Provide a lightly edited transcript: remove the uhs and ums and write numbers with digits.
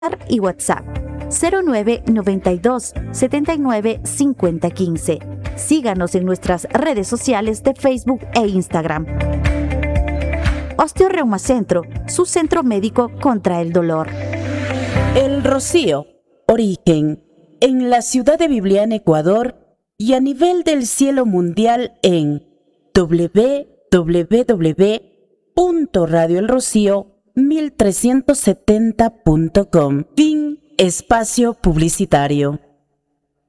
y WhatsApp 0992 79 50 15. Síganos en nuestras redes sociales de Facebook e Instagram. Osteoreumacentro, su centro médico contra el dolor. El Rocío, origen en la ciudad de Bibliana, Ecuador, y a nivel del cielo mundial en www.radioelrocío1370.com. Fin espacio publicitario.